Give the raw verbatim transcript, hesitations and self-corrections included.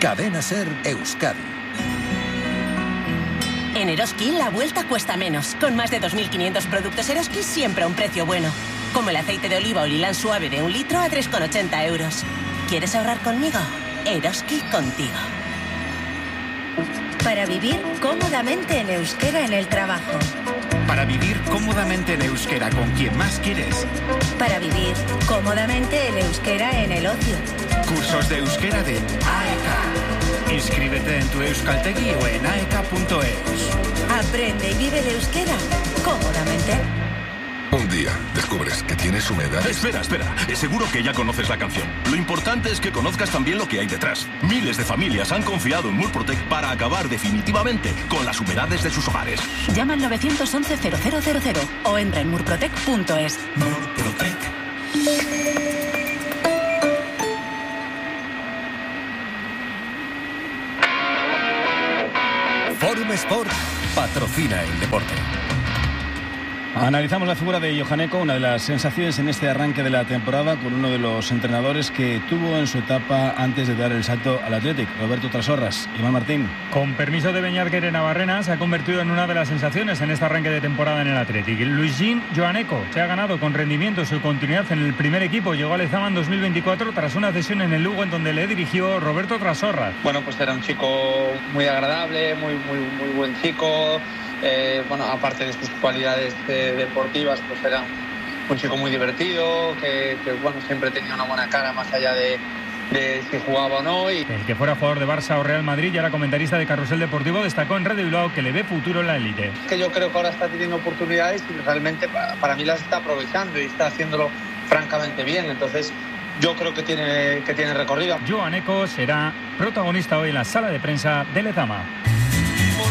Cadena Ser Euskadi. En Eroski la vuelta cuesta menos. Con más de dos mil quinientos productos Eroski siempre a un precio bueno. Como el aceite de oliva o lilán suave de un litro a tres con ochenta euros. ¿Quieres ahorrar conmigo? Eroski contigo. Para vivir cómodamente en euskera en el trabajo. Para vivir cómodamente en euskera con quien más quieres. Para vivir cómodamente en euskera en el ocio. Cursos de euskera de A E K. Inscríbete en tu Euskaltegi o en aeka punto eus. Aprende y vive el euskera cómodamente. Un día descubres que tienes humedad. Espera, espera. Seguro que ya conoces la canción. Lo importante es que conozcas también lo que hay detrás. Miles de familias han confiado en Murprotec para acabar definitivamente con las humedades de sus hogares. Llama al nueve once cero cero cero cero o entra en murprotec punto es. Murprotec. Forum Sport patrocina el deporte. Analizamos la figura de Johan Eko, una de las sensaciones en este arranque de la temporada, con uno de los entrenadores que tuvo en su etapa antes de dar el salto al Athletic, Roberto Trasorras. Iván Martín. Con permiso de Beñat Navarrena, se ha convertido en una de las sensaciones en este arranque de temporada en el Athletic. Luis Jean Johan Eko se ha ganado con rendimiento su continuidad en el primer equipo. Llegó al Lezama en dos mil veinticuatro tras una cesión en el Lugo en donde le dirigió Roberto Trasorras. Bueno, pues era un chico muy agradable, muy, muy, muy buen chico. Eh, bueno, aparte de sus cualidades eh, deportivas, pues era un chico muy divertido, que, que bueno, siempre tenía una buena cara más allá de, de si jugaba o no. Y... El que fuera jugador de Barça o Real Madrid y era comentarista de Carrusel Deportivo, destacó en Radio Bilbao que le ve futuro en la élite. Que yo creo que ahora está teniendo oportunidades y realmente para, para mí las está aprovechando y está haciéndolo francamente bien, entonces yo creo que tiene, que tiene recorrido. Johan Eko será protagonista hoy en la sala de prensa de Lezama.